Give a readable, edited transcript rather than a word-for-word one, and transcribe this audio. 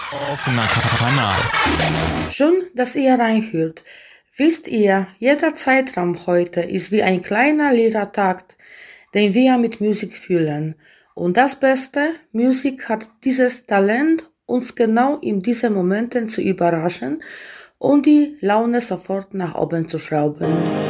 Offener Kanal. Schön, dass ihr reinhört. Wisst ihr, jeder Zeitraum heute ist wie ein kleiner leerer Takt, den wir mit Musik füllen. Und das Beste, Musik hat dieses Talent, uns genau in diesen Momenten zu überraschen und die Laune sofort nach oben zu schrauben.